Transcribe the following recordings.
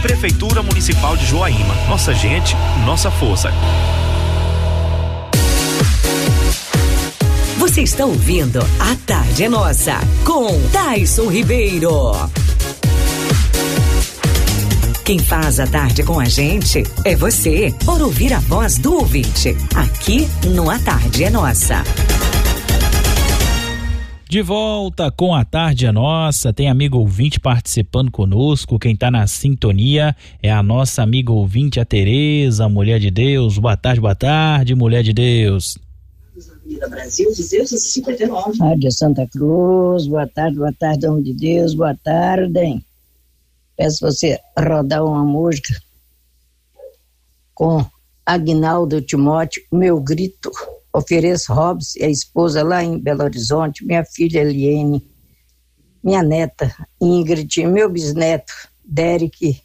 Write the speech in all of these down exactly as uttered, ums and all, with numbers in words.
Prefeitura Municipal de Joaíma. Nossa gente, nossa força. Você está ouvindo A Tarde é Nossa, com Taison Ribeiro. Quem faz a tarde com a gente é você, por ouvir a voz do ouvinte, aqui no A Tarde é Nossa. De volta com A Tarde é Nossa, tem amigo ouvinte participando conosco, quem tá na sintonia é a nossa amiga ouvinte, a Tereza, mulher de Deus. Boa tarde, boa tarde, mulher de Deus. Brasil, cinquenta e nove. Rádio Santa Cruz, boa tarde, boa tarde, homem de Deus, boa tarde, hein? Peço você rodar uma música com Aguinaldo Timóteo, Meu Grito. Ofereço Robson e a esposa lá em Belo Horizonte, minha filha Eliene, minha neta Ingrid, meu bisneto Derek,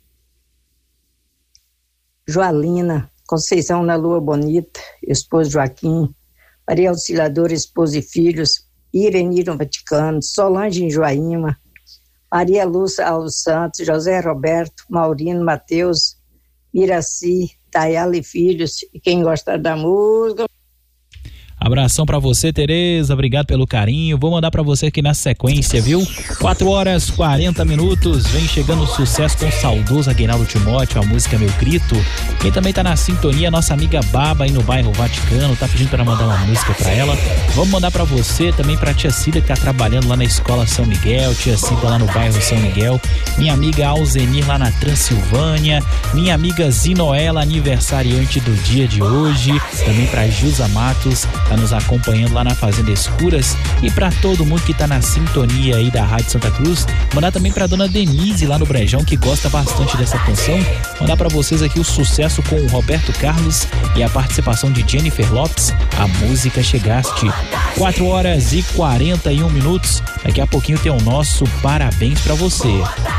Joalina, Conceição na Lua Bonita, esposo Joaquim, Maria Auxiliadora, esposa e filhos, Ireni no Vaticano, Solange em Joaíma, Maria Lúcia Alves Santos, José Roberto, Maurino, Mateus, Miraci, Tayala e filhos, e quem gosta da música. Abração pra você, Tereza, obrigado pelo carinho. Vou mandar pra você aqui na sequência, viu? quatro horas e quarenta minutos, vem chegando o sucesso com o saudoso Aguinaldo Timóteo, a música Meu Grito. Quem também tá na sintonia, nossa amiga Baba aí no bairro Vaticano, tá pedindo pra mandar uma música pra ela. Vamos mandar pra você, também pra tia Cida, que tá trabalhando lá na Escola São Miguel, tia Cida lá no bairro São Miguel, minha amiga Alzenir lá na Transilvânia, minha amiga Zinoela, aniversariante do dia de hoje, também pra Gilza Matos, tá nos acompanhando lá na Fazenda Escuras, e para todo mundo que tá na sintonia aí da Rádio Santa Cruz, mandar também pra dona Denise lá no Brejão, que gosta bastante dessa canção, mandar pra vocês aqui o sucesso com o Roberto Carlos e a participação de Jennifer Lopes, a música Chegaste. quatro horas e quarenta e um minutos, daqui a pouquinho tem o nosso parabéns pra você.